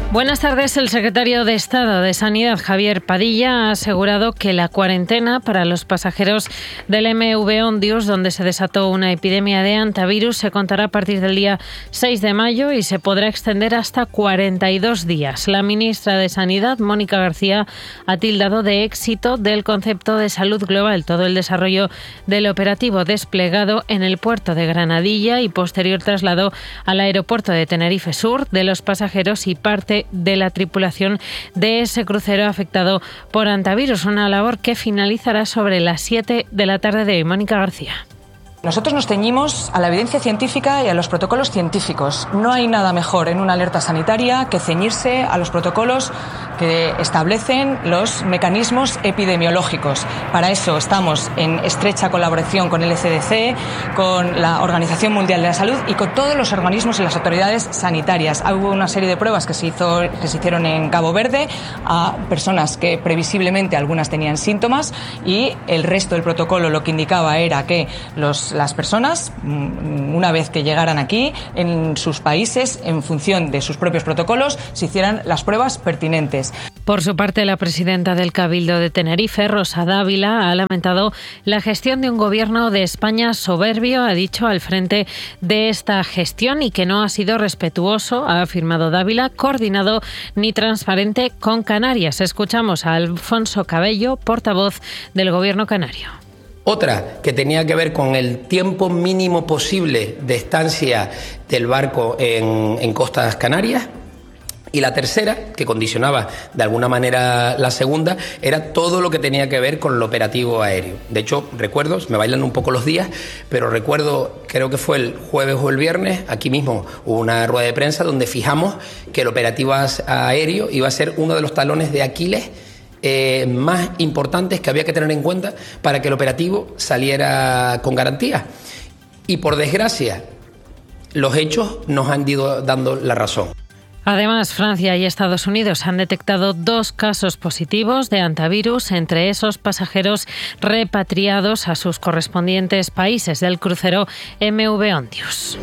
Buenas tardes. El secretario de Estado de Sanidad, Javier Padilla, ha asegurado que la cuarentena para los pasajeros del MV Ondius, donde se desató una epidemia de hantavirus, se contará a partir del día 6 de mayo y se podrá extender hasta 42 días. La ministra de Sanidad, Mónica García, ha tildado de éxito del concepto de salud global todo el desarrollo del operativo desplegado en el puerto de Granadilla y posterior traslado al aeropuerto de Tenerife Sur de los pasajeros y parte de la tripulación de ese crucero afectado por hantavirus, una labor que finalizará sobre las 7 de la tarde de hoy. Mónica García. Nosotros nos ceñimos a la evidencia científica y a los protocolos científicos. No hay nada mejor en una alerta sanitaria que ceñirse a los protocolos que establecen los mecanismos epidemiológicos. Para eso estamos en estrecha colaboración con el ECDC, con la Organización Mundial de la Salud y con todos los organismos y las autoridades sanitarias. Hubo una serie de pruebas que se hicieron en Cabo Verde a personas que previsiblemente algunas tenían síntomas y el resto del protocolo lo que indicaba era que las personas, una vez que llegaran aquí, en sus países, en función de sus propios protocolos, se hicieran las pruebas pertinentes. Por su parte, la presidenta del Cabildo de Tenerife, Rosa Dávila, ha lamentado la gestión de un gobierno de España soberbio, ha dicho, al frente de esta gestión y que no ha sido respetuoso, ha afirmado Dávila, coordinado ni transparente con Canarias. Escuchamos a Alfonso Cabello, portavoz del gobierno canario. Otra que tenía que ver con el tiempo mínimo posible de estancia del barco en costas canarias. Y la tercera, que condicionaba de alguna manera la segunda, era todo lo que tenía que ver con el operativo aéreo. De hecho, recuerdo, me bailan un poco los días, pero recuerdo, creo que fue el jueves o el viernes, aquí mismo hubo una rueda de prensa donde fijamos que el operativo aéreo iba a ser uno de los talones de Aquiles más importantes que había que tener en cuenta para que el operativo saliera con garantía. Y por desgracia, los hechos nos han ido dando la razón. Además, Francia y Estados Unidos han detectado 2 casos positivos de hantavirus entre esos pasajeros repatriados a sus correspondientes países del crucero MV Ondius.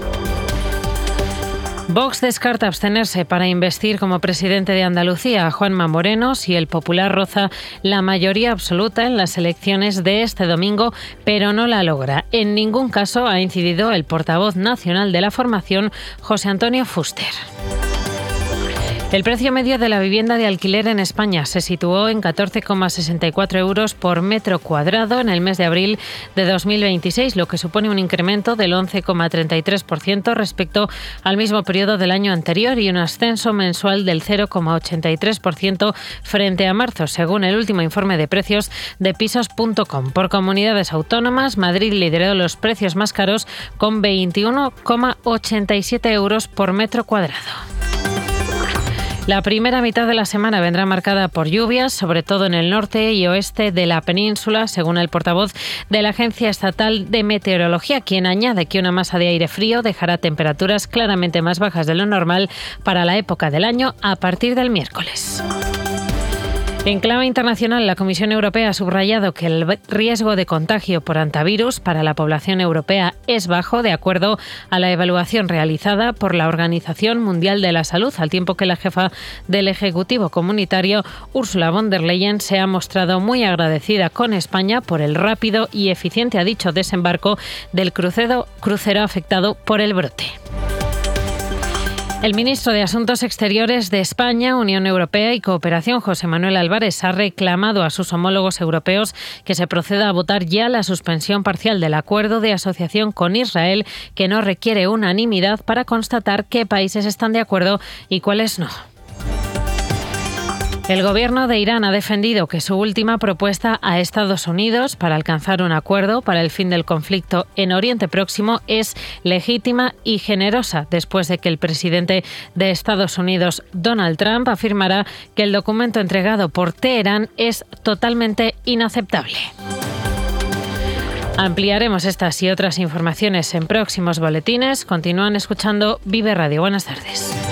Vox descarta abstenerse para investir como presidente de Andalucía a Juanma Moreno si el Popular roza la mayoría absoluta en las elecciones de este domingo, pero no la logra. En ningún caso ha incidido el portavoz nacional de la formación, José Antonio Fuster. El precio medio de la vivienda de alquiler en España se situó en 14,64 euros por metro cuadrado en el mes de abril de 2026, lo que supone un incremento del 11,33% respecto al mismo periodo del año anterior y un ascenso mensual del 0,83% frente a marzo, según el último informe de precios de Pisos.com. Por comunidades autónomas, Madrid lideró los precios más caros con 21,87 euros por metro cuadrado. La primera mitad de la semana vendrá marcada por lluvias, sobre todo en el norte y oeste de la península, según el portavoz de la Agencia Estatal de Meteorología, quien añade que una masa de aire frío dejará temperaturas claramente más bajas de lo normal para la época del año a partir del miércoles. En clave internacional, la Comisión Europea ha subrayado que el riesgo de contagio por hantavirus para la población europea es bajo, de acuerdo a la evaluación realizada por la Organización Mundial de la Salud, al tiempo que la jefa del Ejecutivo Comunitario, Ursula von der Leyen, se ha mostrado muy agradecida con España por el rápido y eficiente, ha dicho, desembarco del crucero afectado por el brote. El ministro de Asuntos Exteriores de España, Unión Europea y Cooperación, José Manuel Álvarez, ha reclamado a sus homólogos europeos que se proceda a votar ya la suspensión parcial del acuerdo de asociación con Israel, que no requiere unanimidad para constatar qué países están de acuerdo y cuáles no. El gobierno de Irán ha defendido que su última propuesta a Estados Unidos para alcanzar un acuerdo para el fin del conflicto en Oriente Próximo es legítima y generosa, después de que el presidente de Estados Unidos, Donald Trump, afirmara que el documento entregado por Teherán es totalmente inaceptable. Ampliaremos estas y otras informaciones en próximos boletines. Continúan escuchando Vive Radio. Buenas tardes.